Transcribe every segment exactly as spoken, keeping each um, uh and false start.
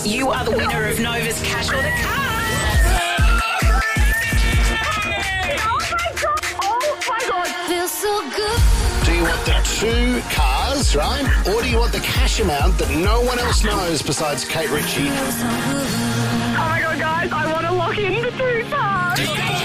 You are the winner of Nova's Cash or the Car. Feels so good. Do you want the two cars, right? Or do you want the cash amount that no one else knows besides Kate Ritchie? Oh my God, guys, I want to lock in the two cars.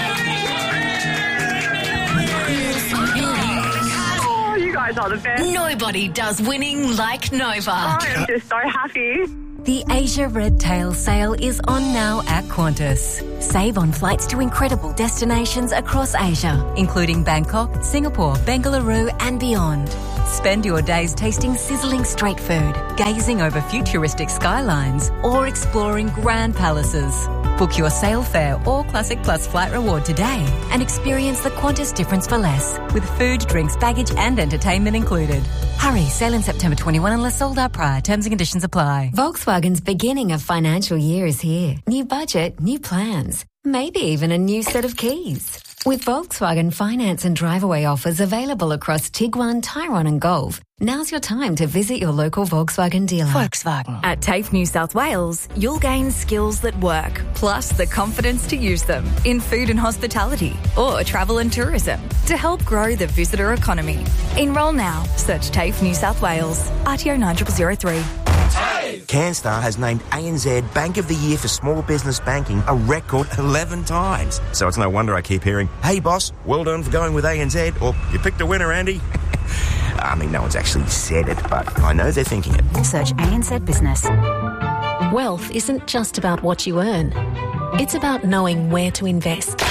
Oh, you guys are the best. Nobody does winning like Nova. I am just so happy. The Asia Red Tail sale is on now at Qantas. Save on flights to incredible destinations across Asia, including Bangkok, Singapore, Bengaluru and beyond. Spend your days tasting sizzling street food, gazing over futuristic skylines or exploring grand palaces. Book your sale fare or Classic Plus flight reward today and experience the Qantas difference for less, with food, drinks, baggage and entertainment included. Hurry, sale in September twenty-first unless sold out prior. Terms and conditions apply. Volkswagen's beginning of financial year is here. New budget, new plans, maybe even a new set of keys. With Volkswagen finance and drive-away offers available across Tiguan, Tyrone and Golf, now's your time to visit your local Volkswagen dealer. Volkswagen. At TAFE New South Wales, you'll gain skills that work, plus the confidence to use them in food and hospitality or travel and tourism to help grow the visitor economy. Enrol now. Search TAFE New South Wales. R T O nine zero zero three. CanStar has named A N Z Bank of the Year for Small Business Banking a record eleven times. So it's no wonder I keep hearing, hey boss, well done for going with A N Z, or you picked a winner, Andy. I mean, no one's actually said it, but I know they're thinking it. Search A N Z Business. Wealth isn't just about what you earn. It's about knowing where to invest.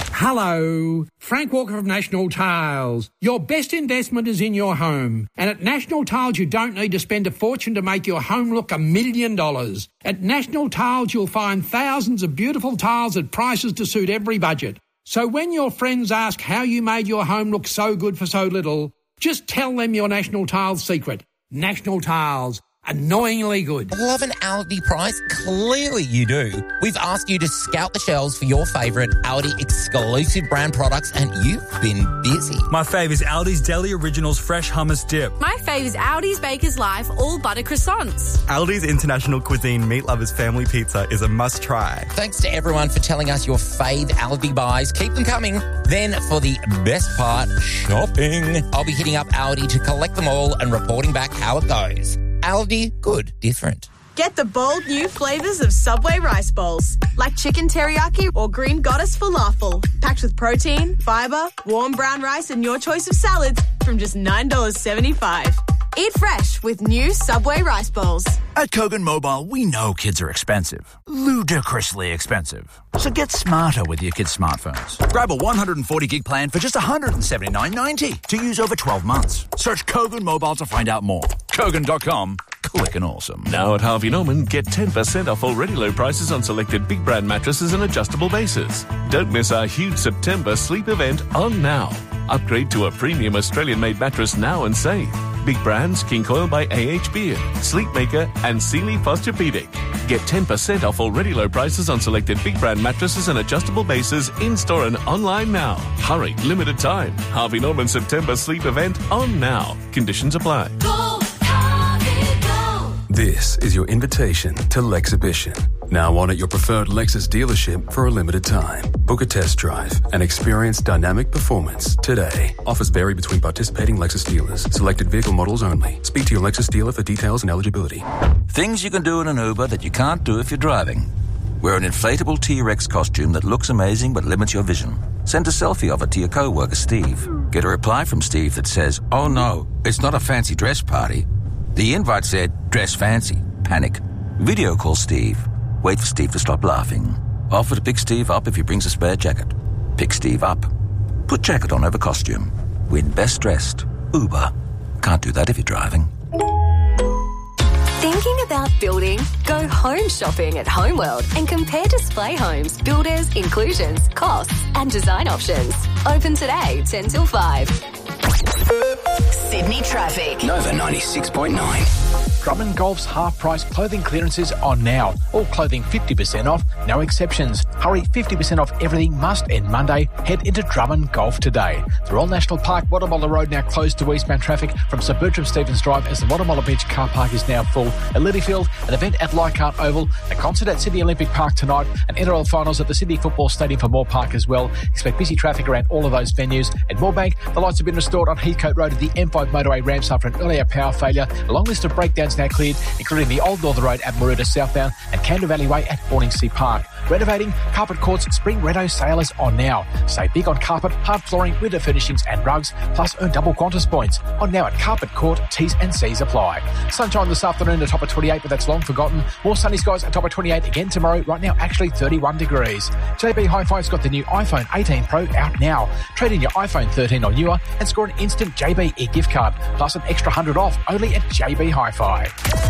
Hello, Frank Walker of National Tiles. Your best investment is in your home. And at National Tiles, you don't need to spend a fortune to make your home look a million dollars. At National Tiles, you'll find thousands of beautiful tiles at prices to suit every budget. So when your friends ask how you made your home look so good for so little, just tell them your National Tiles secret. National Tiles. Annoyingly good. Love an Aldi price? Clearly you do. We've asked you to scout the shelves for your favourite Aldi exclusive brand products and you've been busy. My fave is Aldi's Deli Originals Fresh Hummus Dip. My fave is Aldi's Baker's Life All Butter Croissants. Aldi's International Cuisine Meat Lovers Family Pizza is a must-try. Thanks to everyone for telling us your fave Aldi buys. Keep them coming. Then for the best part, shopping. I'll be hitting up Aldi to collect them all and reporting back how it goes. Aldi, good, different. Get the bold new flavours of Subway rice bowls, like chicken teriyaki or green goddess falafel, packed with protein, fibre, warm brown rice and your choice of salads from just nine dollars seventy-five. Eat fresh with new Subway rice bowls. At Kogan Mobile, we know kids are expensive. Ludicrously expensive. So get smarter with your kids' smartphones. Grab a one hundred forty gig plan for just one hundred seventy-nine ninety to use over twelve months. Search Kogan Mobile to find out more. Kogan dot com. Click and awesome. Now at Harvey Norman, get ten percent off already low prices on selected big brand mattresses and adjustable bases. Don't miss our huge September sleep event on now. Upgrade to a premium Australian-made mattress now and save. Big brands, King Coil by A H Beard, Sleepmaker and Sealy Posturepedic. Get ten percent off already low prices on selected big brand mattresses and adjustable bases in-store and online now. Hurry, limited time. Harvey Norman September sleep event on now. Conditions apply. Go, Harvey, go. This is your invitation to Lexhibition. Now on at your preferred Lexus dealership for a limited time. Book a test drive and experience dynamic performance today. Offers vary between participating Lexus dealers. Selected vehicle models only. Speak to your Lexus dealer for details and eligibility. Things you can do in an Uber that you can't do if you're driving. Wear an inflatable T-Rex costume that looks amazing but limits your vision. Send a selfie of it to your co-worker Steve. Get a reply from Steve that says, "Oh no, it's not a fancy dress party." The invite said, "Dress fancy." Panic. Video call Steve. Wait for Steve to stop laughing. Offer to pick Steve up if he brings a spare jacket. Pick Steve up. Put jacket on over costume. Win best dressed. Uber. Can't do that if you're driving. Thinking about building? Go home shopping at Homeworld and compare display homes, builders, inclusions, costs and design options. Open today, ten till five. Sydney traffic. Nova ninety-six point nine. Drummond Golf's half-price clothing clearances on now. All clothing fifty percent off, no exceptions. Hurry, fifty percent off everything must end Monday. Head into Drummond Golf today. The Royal National Park, Wadamolla Road now closed to eastbound traffic from Sir Bertram Stevens Drive as the Wadamolla Beach car park is now full. At Lilyfield, an event at Leichhardt Oval, a concert at Sydney Olympic Park tonight, and N R L finals at the Sydney Football Stadium for Moore Park as well. Expect busy traffic around all of those venues. At Moorebank, the lights have been restored on Heathcote Road at the M five motorway ramps after an earlier power failure. A long list of breakdowns now cleared, including the Old Northern Road at Maroota southbound and Candle Valley Way at Horningsea Park. Renovating, Carpet Court's Spring Reno sale is on now. Save big on carpet, hard flooring, window furnishings and rugs, plus earn double Qantas points. On now at Carpet Court, T's and C's apply. Sunshine this afternoon at top of twenty-eight, but that's long forgotten. More sunny skies at top of twenty-eight again tomorrow. Right now, actually thirty-one degrees. J B Hi-Fi's got the new iPhone eighteen Pro out now. Trade in your iPhone thirteen or newer and score an instant J B e-gift card, plus an extra one hundred off only at J B Hi-Fi.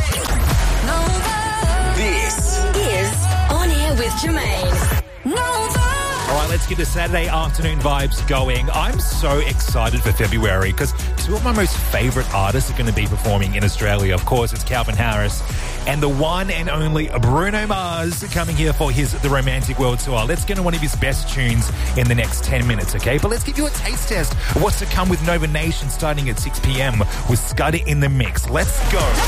This is On Air with Jermaine. All right, let's get the Saturday afternoon vibes going. I'm so excited for February because two of my most favourite artists are going to be performing in Australia. Of course, it's Calvin Harris and the one and only Bruno Mars coming here for his The Romantic World Tour. Let's get on one of his best tunes in the next ten minutes, okay? But let's give you a taste test of what's to come with Nova Nation starting at six p.m. with Scudder in the mix. Let's go.